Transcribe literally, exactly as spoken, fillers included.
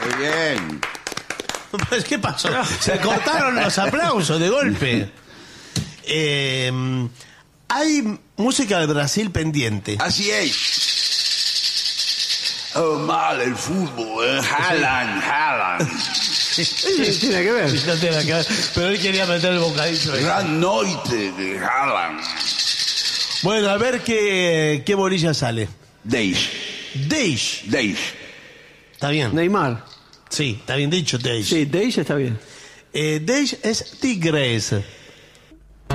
Muy bien. Pues, ¿qué pasó? Se cortaron los aplausos de golpe. Eh, hay música de Brasil pendiente. Así es. Oh, mal el fútbol, eh. Haaland, Haaland. Sí, tiene que ver. No tiene que ver, pero él quería meter el bocadillo ahí. Gran noite de Haaland. Bueno, a ver qué, qué bolilla sale. Deix. Deix. Deix. Está bien. Neymar. Sí, está bien dicho, Deix. Sí, Deix está bien. Eh, Deix es Tigres.